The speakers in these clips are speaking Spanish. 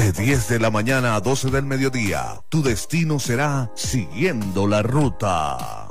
De 10 de la mañana a 12 del mediodía, tu destino será Siguiendo la Ruta.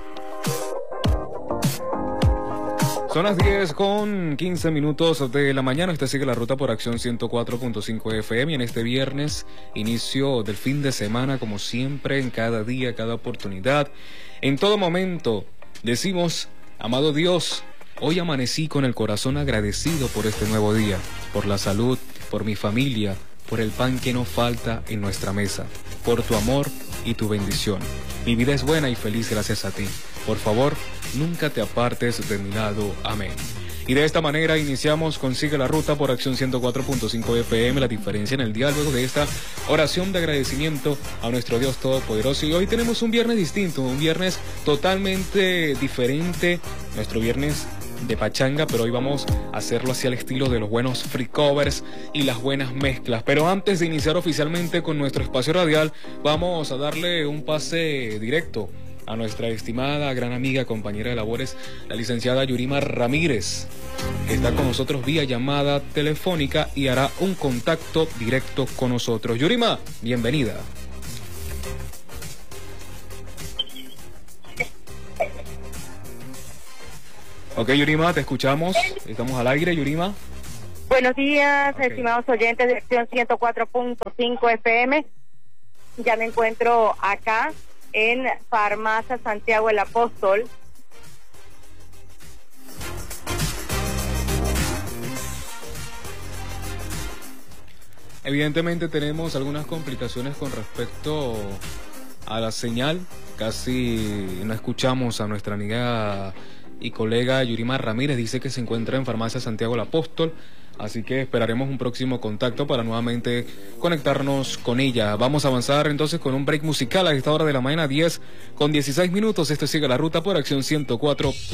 Son las 10:15 de la mañana. Usted sigue la ruta por Acción 104.5 FM. Y en este viernes, inicio del fin de semana, como siempre, en cada día, cada oportunidad, en todo momento, decimos: amado Dios, hoy amanecí con el corazón agradecido por este nuevo día, por la salud, por mi familia, por el pan que no falta en nuestra mesa, por tu amor y tu bendición. Mi vida es buena y feliz gracias a ti. Por favor, nunca te apartes de mi lado. Amén. Y de esta manera iniciamos con Sigue la Ruta por Acción 104.5 FM, la diferencia en el día, luego de esta oración de agradecimiento a nuestro Dios Todopoderoso. Y hoy tenemos un viernes distinto, un viernes totalmente diferente, nuestro viernes de pachanga, pero hoy vamos a hacerlo hacia el estilo de los buenos free covers y las buenas mezclas. Pero antes de iniciar oficialmente con nuestro espacio radial, vamos a darle un pase directo a nuestra estimada, gran amiga, compañera de labores, la licenciada Yurima Ramírez, que está con nosotros vía llamada telefónica y hará un contacto directo con nosotros. Yurima, bienvenida. Ok, Yurima, te escuchamos. Estamos al aire, Yurima. Buenos días, estimados oyentes de Acción 104.5 FM. Ya me encuentro acá en Farmacia Santiago el Apóstol. Evidentemente tenemos algunas complicaciones con respecto a la señal. Casi no escuchamos a nuestra amiga y colega Yurima Ramírez. Dice que se encuentra en Farmacia Santiago el Apóstol, así que esperaremos un próximo contacto para nuevamente conectarnos con ella. Vamos a avanzar entonces con un break musical a esta hora de la mañana, 10:16. Esto sigue la ruta por Acción 104.